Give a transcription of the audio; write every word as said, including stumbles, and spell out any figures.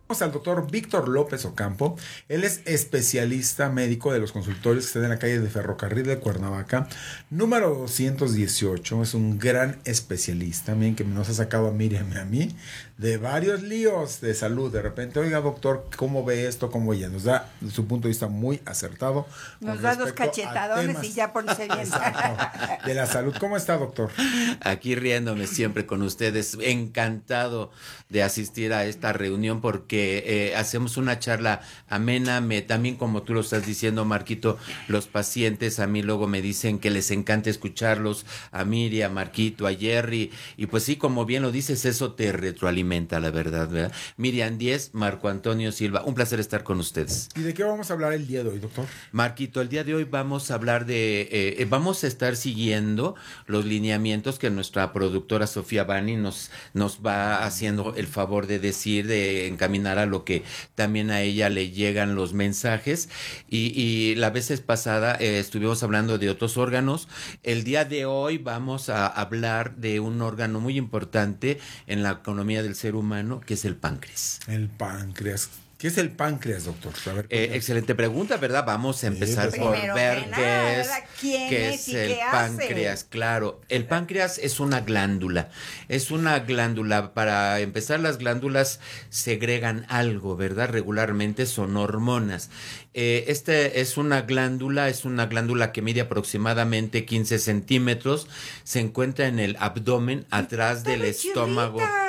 Al doctor Víctor López Ocampo. Él es especialista médico de los consultorios que están en la calle de Ferrocarril de Cuernavaca, número doscientos dieciocho. Es un gran especialista, miren, que nos ha sacado a Miriam y a mí de varios líos de salud. De repente, oiga, doctor, ¿cómo ve esto? ¿Cómo ella? Nos da su punto de vista muy acertado. Nos da dos cachetadones y ya ponse bien. Exacto, de la salud. ¿Cómo está, doctor? Aquí riéndome siempre con ustedes. Encantado de asistir a esta reunión porque Eh, hacemos una charla amena. Me, también como tú lo estás diciendo, Marquito, los pacientes a mí luego me dicen que les encanta escucharlos, a Miriam, a Marquito, a Jerry, y pues sí, como bien lo dices, eso te retroalimenta, la verdad, ¿verdad? Miriam Díez, Marco Antonio Silva, un placer estar con ustedes. ¿Y de qué vamos a hablar el día de hoy, doctor? Marquito, el día de hoy vamos a hablar de, eh, vamos a estar siguiendo los lineamientos que nuestra productora Sofía Bani nos, nos va haciendo el favor de decir, de encaminar a lo que también a ella le llegan los mensajes. Y, y la vez pasada eh, estuvimos hablando de otros órganos. El día de hoy vamos a hablar de un órgano muy importante en la economía del ser humano, que es el páncreas. El páncreas. ¿Qué es el páncreas, doctor? A ver, eh, excelente pregunta, ¿verdad? Vamos a empezar sí, por Primero ver que qué nada, es, ¿quién qué es es y el qué hace? páncreas. Claro, el páncreas es una glándula. Es una glándula. Para empezar, las glándulas segregan algo, ¿verdad? Regularmente son hormonas. Eh, este es una glándula, es una glándula que mide aproximadamente quince centímetros. Se encuentra en el abdomen, atrás del estómago. Churrita.